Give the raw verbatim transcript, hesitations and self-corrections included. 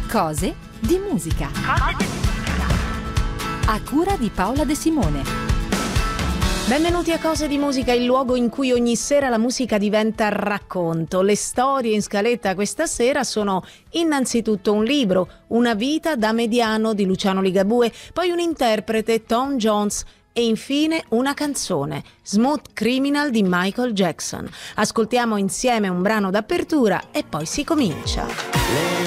Cose di musica. A cura di Paola De Simone. Benvenuti a Cose di musica, il luogo in cui ogni sera la musica diventa racconto. Le storie in scaletta questa sera sono innanzitutto un libro, Una vita da mediano di Luciano Ligabue, poi un interprete, Tom Jones, e infine una canzone, Smooth Criminal di Michael Jackson. Ascoltiamo insieme un brano d'apertura e poi si comincia.